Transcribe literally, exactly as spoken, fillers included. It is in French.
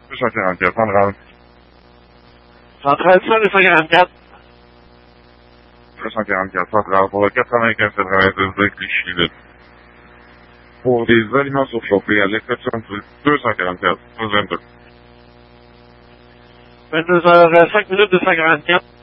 deux cent quarante-quatre, Centrale. Centrale, ça, deux cent quarante-quatre. deux cent quarante-quatre, Centrale, pour le quatre-vingt-quinze quatre-vingt-seize de Clichy. Pour des aliments surchauffés, à l'exception du deux cent quarante-quatre, vingt-deux. vingt-deux heures cinq minutes, deux cent quarante-quatre.